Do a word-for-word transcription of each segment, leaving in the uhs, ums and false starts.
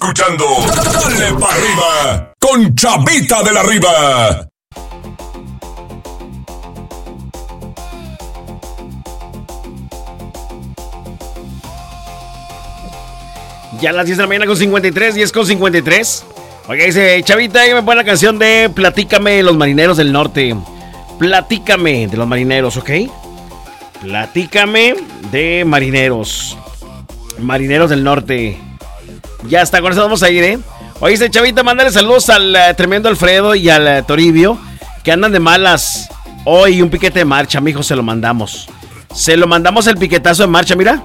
Escuchando Dale Pa' Arriba con Chavita de la Riva. Ya a las diez de la mañana con cincuenta y tres, diez con cincuenta y tres. Oiga, dice Chavita, que me pone la canción de Platícame de los Marineros del Norte. Platícame de los Marineros, ¿ok? Platícame de Marineros. Marineros del Norte. Ya está, con eso vamos a ir, ¿eh? Oye, dice Chavita, mándale saludos al uh, tremendo Alfredo y al uh, Toribio, que andan de malas. Hoy un piquete de marcha, mijo, se lo mandamos. Se lo mandamos el piquetazo de marcha, mira.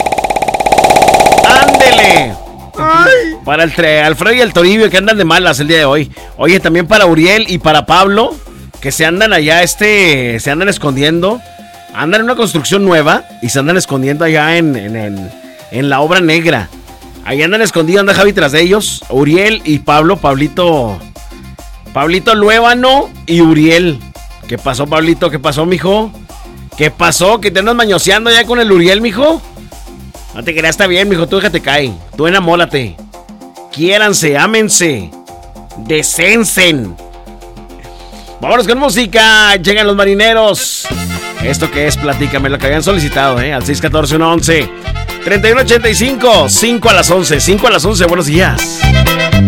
¡Ándele! Ay. Para el tre- Alfredo y el Toribio, que andan de malas el día de hoy. Oye, también para Uriel y para Pablo, que se andan allá, este, se andan escondiendo. Andan en una construcción nueva y se andan escondiendo allá en, en, en, en la obra negra. Ahí andan escondidos, anda Javi tras de ellos. Uriel y Pablo, Pablito. Pablito Luébano y Uriel. ¿Qué pasó, Pablito? ¿Qué pasó, mijo? ¿Qué pasó? ¿Que te andas mañoseando ya con el Uriel, mijo? No te creas, está bien, mijo, tú déjate caer. Tú enamórate. Quiéranse, ámense. Decensen. Vámonos con música. Llegan los marineros. Esto que es, platícame lo que habían solicitado, ¿eh? Al seis uno cuatro, uno once, treinta y uno ochenta y cinco. cinco a las once, cinco a las once, buenos días.